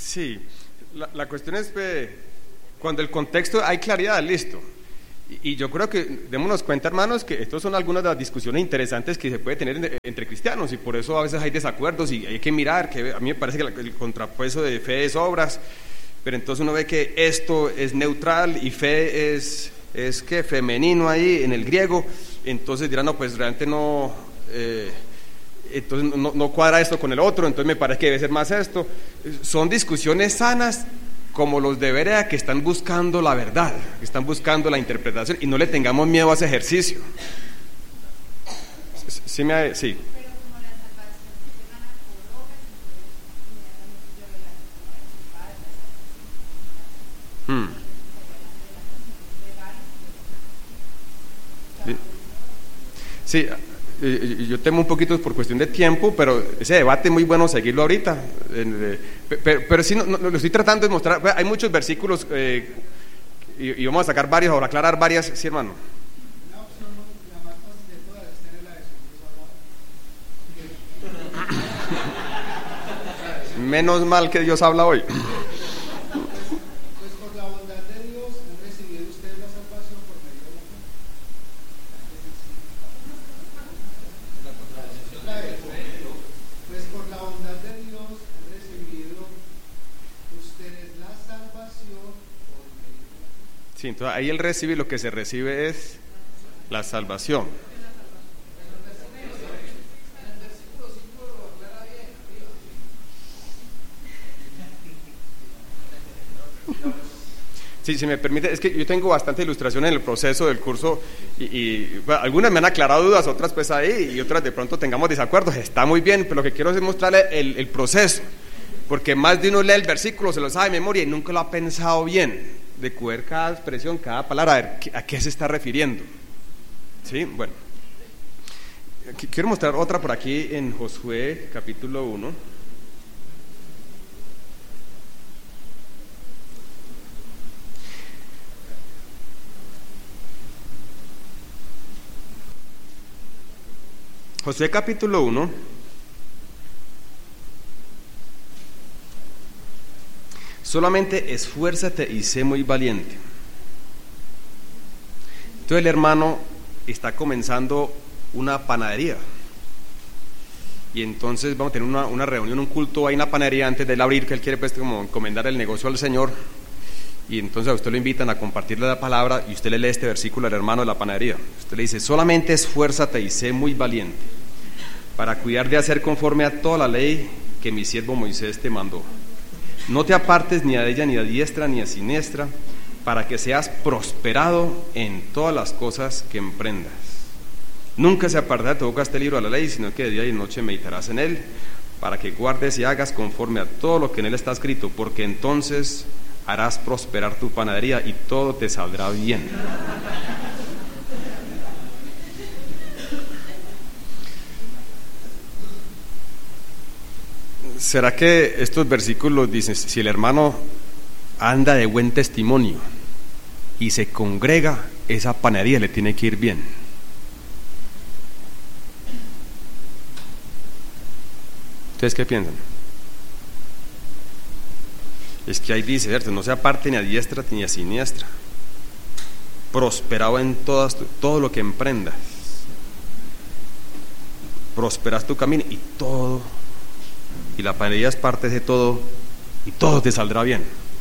Sí, la cuestión es cuando el contexto hay claridad, listo. Y yo creo que démonos cuenta, hermanos, que estas son algunas de las discusiones interesantes que se puede tener entre cristianos, y por eso a veces hay desacuerdos y hay que mirar, que a mí me parece que el contrapuesto de fe es obras, pero entonces uno ve que esto es neutral y fe es que femenino ahí en el griego, entonces dirán, no, pues realmente no, entonces no cuadra esto con el otro, entonces me parece que debe ser más esto. Son discusiones sanas, como los de Berea, que están buscando la verdad, que están buscando la interpretación, y no le tengamos miedo a ese ejercicio. Sí. Pero como la salvación se gana por obras, inmediatamente yo Sí, yo temo un poquito por cuestión de tiempo, pero ese debate es muy bueno seguirlo ahorita. Pero sí, no, lo estoy tratando de mostrar. Hay muchos versículos y vamos a sacar varios, o aclarar varias, sí, hermano. La opción, la más fácil de todas es tener la de Jesús. Menos mal que Dios habla hoy. Pues por la bondad de Dios han recibido ustedes la salvación por medio de la fe. Pues por la bondad de Dios han recibido ustedes la salvación por medio de la fe. Sí, entonces ahí el recibir, lo que se recibe es la salvación. Sí, si me permite, es que yo tengo bastante ilustración en el proceso del curso y bueno, algunas me han aclarado dudas, otras pues ahí, y otras de pronto tengamos desacuerdos. Está muy bien, pero lo que quiero es mostrarle el proceso, porque más de uno lee el versículo, se lo sabe de memoria y nunca lo ha pensado bien, de coger cada expresión, cada palabra, a ver a qué se está refiriendo. Sí, bueno. Quiero mostrar otra por aquí en Josué capítulo 1. Josué capítulo 1, solamente esfuérzate y sé muy valiente. Entonces el hermano está comenzando una panadería, y entonces vamos a tener una reunión, un culto ahí en la panadería antes de él abrir, que él quiere pues como encomendar el negocio al Señor, y entonces a usted lo invitan a compartirle la palabra, y usted le lee este versículo al hermano de la panadería. Usted le dice: solamente esfuérzate y sé muy valiente para cuidar de hacer conforme a toda la ley que mi siervo Moisés te mandó. No te apartes ni a ella ni a diestra ni a siniestra, para que seas prosperado en todas las cosas que emprendas. Nunca se apartará de tu boca este libro de la ley, sino que de día y de noche meditarás en él, para que guardes y hagas conforme a todo lo que en él está escrito, porque entonces harás prosperar tu panadería y todo te saldrá bien. ¿Será que estos versículos dicen, si el hermano anda de buen testimonio y se congrega, esa panadería le tiene que ir bien? ¿Ustedes qué piensan? Es que ahí dice, ¿cierto? No se aparte ni a diestra ni a siniestra, prosperado en todo lo que emprendas, prosperas tu camino y la panadería es parte de todo, y todo te saldrá bien.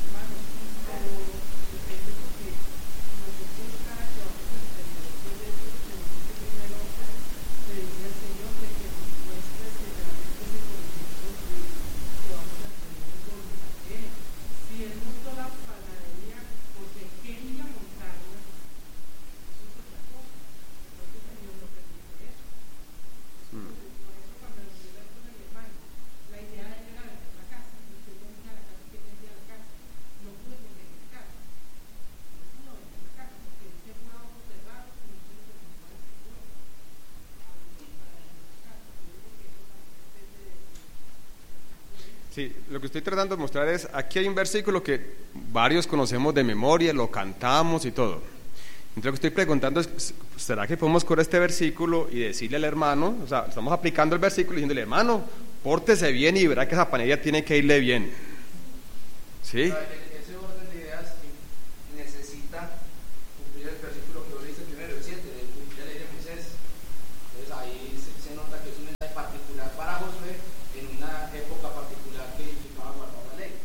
Sí, lo que estoy tratando de mostrar es, aquí hay un versículo que varios conocemos de memoria, lo cantamos y todo. Entonces lo que estoy preguntando es, ¿será que podemos coger este versículo y decirle al hermano, o sea, estamos aplicando el versículo y diciéndole: hermano, pórtese bien y verá que esa panadería tiene que irle bien? ¿Sí? Ese orden de ideas necesita cumplir el versículo que vos leíste primero, el 7, de cumplir la ley de Moisés. Entonces ahí se nota que es un mensaje particular para Josué en una época particular que implicaba guardar la ley.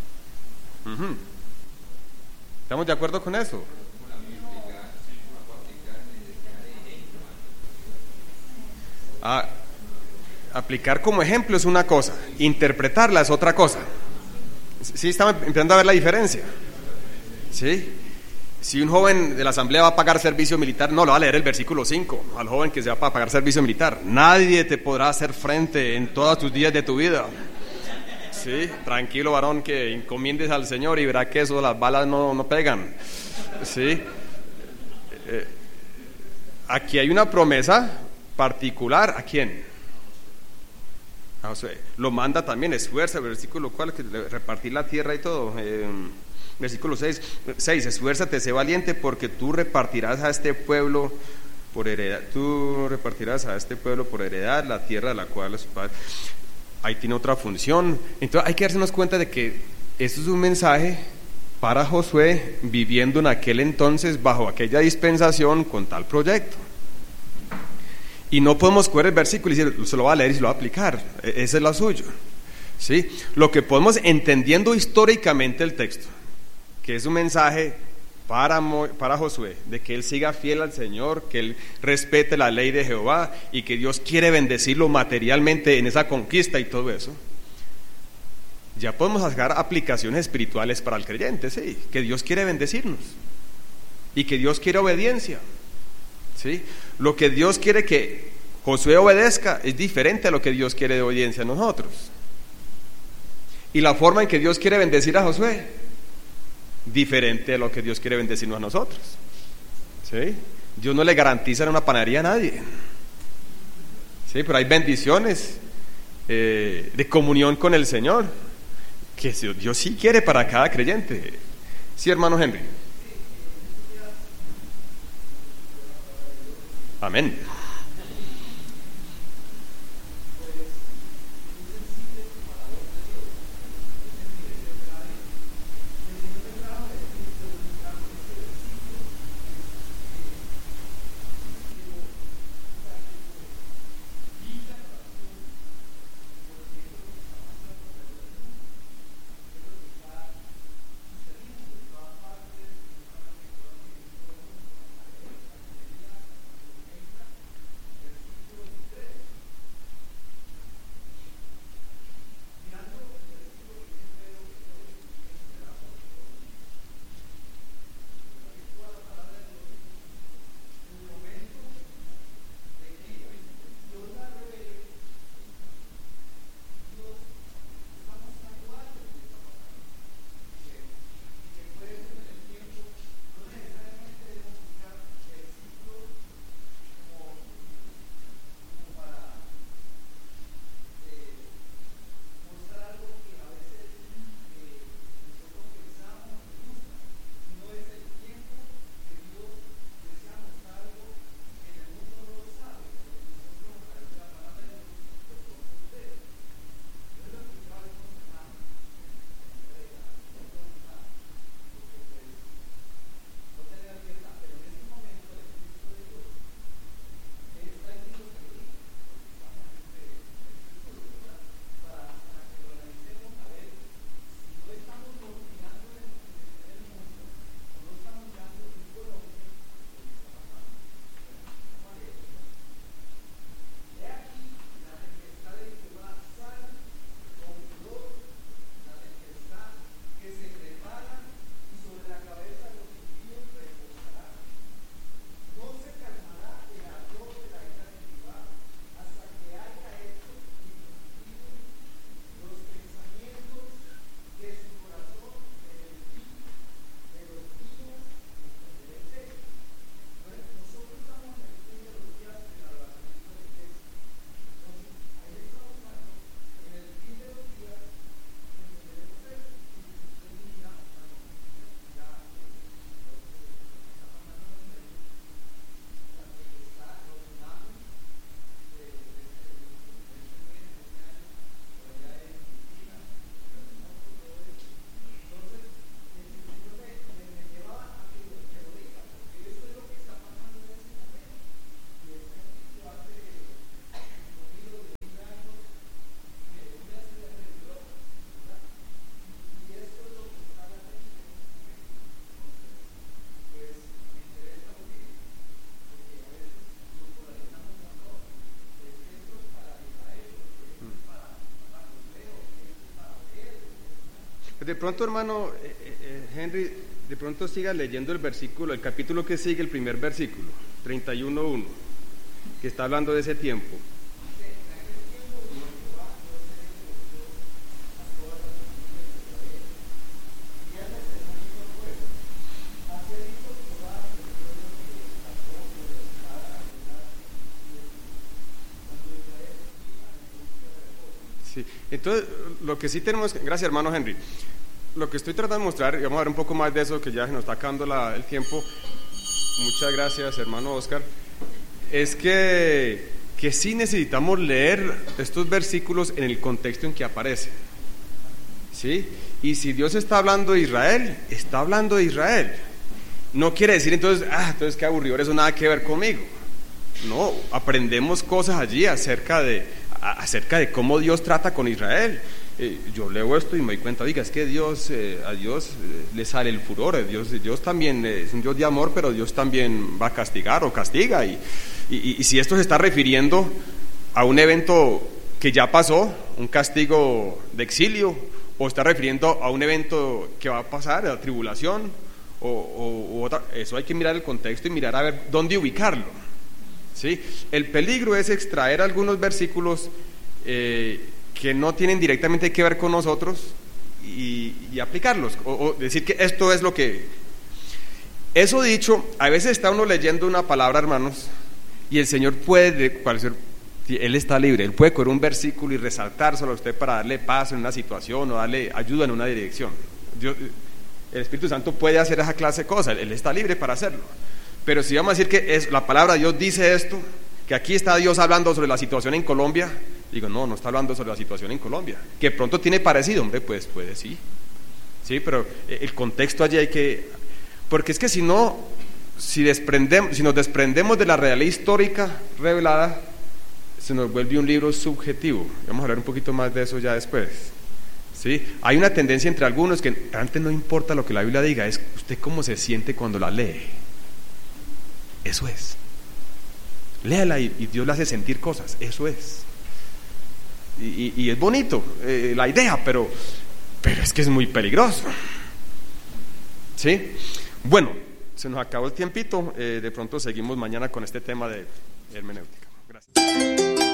¿Estamos de acuerdo con eso? Aplicar como ejemplo es una cosa, interpretarla es otra cosa. ¿Sí estamos empezando a ver la diferencia? ¿Sí? Si un joven de la asamblea va a pagar servicio militar, no, le va a leer el versículo 5 al joven que se va a pagar servicio militar. Nadie te podrá hacer frente en todos tus días de tu vida. Sí, tranquilo varón, que encomiendes al Señor y verá que eso, las balas no pegan. Sí. Aquí hay una promesa particular. ¿A quién? A Josué. Lo manda también, esfuerza, versículo cuál, que repartir la tierra y todo. Versículo 6, esfuérzate, sé valiente, porque tú repartirás a este pueblo por heredad. Tú repartirás a este pueblo por heredad la tierra de la cual es su padre. Ahí tiene otra función. Entonces hay que darnos cuenta de que esto es un mensaje para Josué viviendo en aquel entonces bajo aquella dispensación con tal proyecto. Y no podemos coger el versículo y decir, se lo va a leer y se lo va a aplicar. Ese es lo suyo. ¿Sí? Lo que podemos, entendiendo históricamente el texto, que es un mensaje para Josué, de que él siga fiel al Señor, que él respete la ley de Jehová y que Dios quiere bendecirlo materialmente en esa conquista y todo eso. Ya podemos sacar aplicaciones espirituales para el creyente, sí, que Dios quiere bendecirnos y que Dios quiere obediencia, ¿sí? Lo que Dios quiere que Josué obedezca es diferente a lo que Dios quiere de obediencia a nosotros. Y la forma en que Dios quiere bendecir a Josué, diferente a lo que Dios quiere bendecirnos a nosotros, ¿sí? Dios no le garantiza una panadería a nadie, ¿sí? Pero hay bendiciones de comunión con el Señor que Dios sí quiere para cada creyente. ¿Sí, hermano Henry? Amén. De pronto, hermano Henry, de pronto siga leyendo el versículo, el capítulo que sigue, el primer versículo, 31:1, que está hablando de ese tiempo. Sí. Entonces, lo que sí tenemos, gracias hermano Henry, lo que estoy tratando de mostrar, y vamos a ver un poco más de eso, que ya se nos está acabando el tiempo, muchas gracias hermano Oscar, es que sí necesitamos leer estos versículos en el contexto en que aparecen, ¿sí? Y si Dios está hablando de Israel, está hablando de Israel. No quiere decir entonces qué aburrido, eso nada que ver conmigo. No, aprendemos cosas allí acerca de cómo Dios trata con Israel. Yo leo esto y me doy cuenta, diga, es que a Dios le sale el furor, Dios también es un Dios de amor, pero Dios también va a castigar o castiga, y si esto se está refiriendo a un evento que ya pasó, un castigo de exilio, o está refiriendo a un evento que va a pasar, la tribulación, o otra, eso hay que mirar el contexto y mirar a ver dónde ubicarlo, ¿sí? El peligro es extraer algunos versículos que no tienen directamente que ver con nosotros y aplicarlos, o decir que esto es lo que... Eso dicho, a veces está uno leyendo una palabra, hermanos, y el Señor puede parecer, Él está libre, Él puede coger un versículo y resaltárselo a usted para darle paz en una situación o darle ayuda en una dirección. El Espíritu Santo puede hacer esa clase de cosas, Él está libre para hacerlo. Pero si vamos a decir que la palabra de Dios dice esto, que aquí está Dios hablando sobre la situación en Colombia, digo, no está hablando sobre la situación en Colombia, que pronto tiene parecido, hombre, pues puede sí, pero el contexto allí hay que, porque es que si nos desprendemos de la realidad histórica revelada, se nos vuelve un libro subjetivo. Vamos a hablar un poquito más de eso ya después, ¿sí? Hay una tendencia entre algunos que realmente no importa lo que la Biblia diga, es usted cómo se siente cuando la lee. Eso es. Léala y Dios le hace sentir cosas, eso es. Y es bonito la idea, pero es que es muy peligroso, ¿sí? Bueno, se nos acabó el tiempito, de pronto seguimos mañana con este tema de hermenéutica. Gracias.